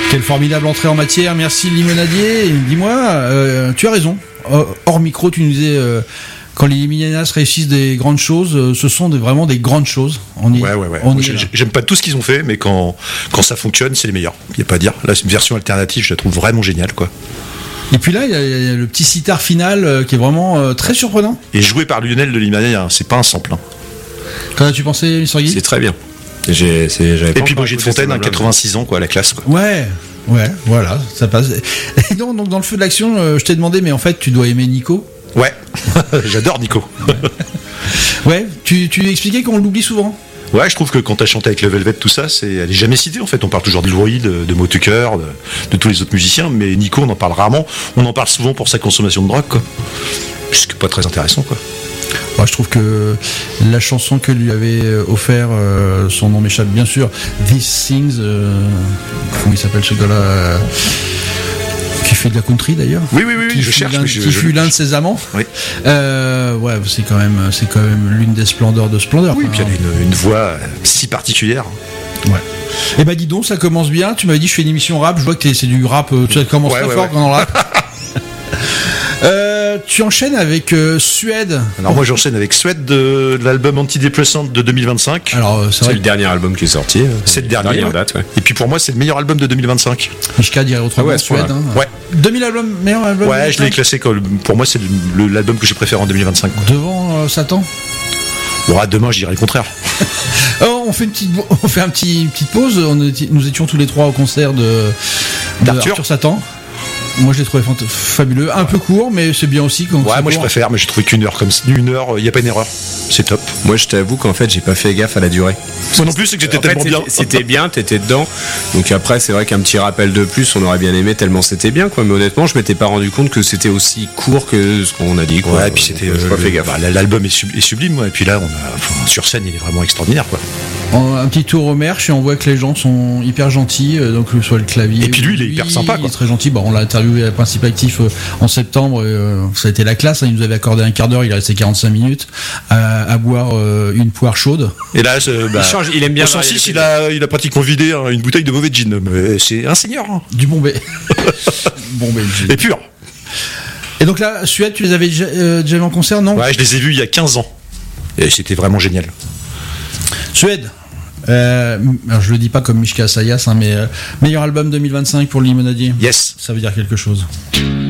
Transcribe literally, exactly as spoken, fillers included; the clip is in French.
Quelle formidable entrée en matière, merci Limonadier. Et dis-moi, euh, tu as raison. Hors micro, tu nous disais euh, quand les Liminianas réussissent des grandes choses, euh, ce sont des, vraiment des grandes choses. On y, ouais, ouais, ouais. On y J'aime pas tout ce qu'ils ont fait, mais quand, quand ça fonctionne, c'est les meilleurs. Il n'y a pas à dire. Là, c'est une version alternative, je la trouve vraiment géniale, quoi. Et puis là, il y, y a le petit sitar final euh, qui est vraiment euh, très surprenant. Et joué par Lionel de Limonadier, hein, c'est pas un sample. Hein. Qu'en as-tu pensé, mister Guy ? C'est très bien. J'ai, c'est, et puis Brigitte Fontaine, hein, quatre-vingt-six ans, quoi, la classe. Quoi. Ouais, ouais, voilà, ça passe. Et donc, donc dans le feu de l'action, euh, je t'ai demandé, mais en fait, tu dois aimer Nico ? Ouais, j'adore Nico. Ouais, tu, tu expliquais qu'on l'oublie souvent. Ouais, je trouve que quand t'as chanté avec le Velvet, tout ça, c'est, elle est jamais citée en fait. On parle toujours de Louis, de, de Moe Tucker, de, de tous les autres musiciens, mais Nico, on en parle rarement. On en parle souvent pour sa consommation de drogue, quoi. C'est pas très intéressant, quoi. Moi, je trouve que la chanson que lui avait offert, euh, son nom m'échappe bien sûr, These Things, euh, comment il s'appelle ce gars-là euh, qui fait de la country d'ailleurs. Oui, oui, oui, qui je cherche. L'un, je, qui je, fut je, l'un de ses amants. Oui. Euh, ouais, c'est quand même, c'est quand même l'une des splendeurs de splendeur. Oui, puis elle a une, une voix si particulière. Ouais. Et bah dis donc, ça commence bien. Tu m'avais dit je fais une émission rap. Je vois que t'es, c'est du rap. Tu commences ouais, très ouais, fort ouais. Quand on rap. Euh, tu enchaînes avec euh, Suède. Alors moi j'enchaîne avec Suède de, de l'album Antidepressant de deux mille vingt-cinq. Alors c'est, c'est le dernier album qui est sorti. C'est le dernier. Ouais. Date, ouais. Et puis pour moi c'est le meilleur album de deux mille vingt-cinq. Mishka dirait autrement. Ah ouais, Suède. Hein. Ouais. deux mille albums, meilleur album. Ouais, je l'ai classé comme pour moi c'est le, le, l'album que je préfère en deux mille vingt-cinq. Quoi. Devant euh, Satan. Ouais, demain je dirais le contraire. Oh, on fait une petite, on fait un petit une petite pause. On était, nous étions tous les trois au concert de, de d'Arthur. Arthur Satan. Moi je l'ai trouvé fant- fabuleux, un peu court mais c'est bien aussi quand ouais moi court. Je préfère mais j'ai trouvé qu'une heure comme une heure il n'y a pas une erreur, c'est top. Moi je t'avoue qu'en fait j'ai pas fait gaffe à la durée. Moi non plus, c'est que j'étais en tellement fait, bien c'était bien, t'étais dedans, donc après c'est vrai qu'un petit rappel de plus on aurait bien aimé tellement c'était bien quoi, mais honnêtement je m'étais pas rendu compte que c'était aussi court que ce qu'on a dit quoi. Ouais et puis c'était donc, euh, pas fait gaffe. Bah, l'album est, sub, est sublime ouais. Et puis là on a, enfin, sur scène il est vraiment extraordinaire quoi. Un petit tour au merch et on voit que les gens sont hyper gentils, donc que ce soit le clavier. Et puis lui, il est lui, hyper sympa. Quoi. Il est très gentil. Bon, on l'a interviewé à Principe Actif euh, en septembre. Euh, ça a été la classe. Hein, il nous avait accordé un quart d'heure. Il est resté quarante-cinq minutes à, à boire euh, une poire chaude. Et là, bah, il change. Il aime bien. Au cent six, il a, il a pratiquement vidé hein, une bouteille de mauvais gin. Mais c'est un seigneur. Hein. Du Bombay. Bombay gin. Et pur. Et donc là, Suède, tu les avais déjà, euh, déjà vu en concert, non ? Ouais, je les ai vus il y a quinze ans. Et c'était vraiment génial. Suède. Euh, alors je le dis pas comme Mishka Sayas, hein, mais euh, meilleur album deux mille vingt-cinq pour Limonadier. Yes. Ça veut dire quelque chose.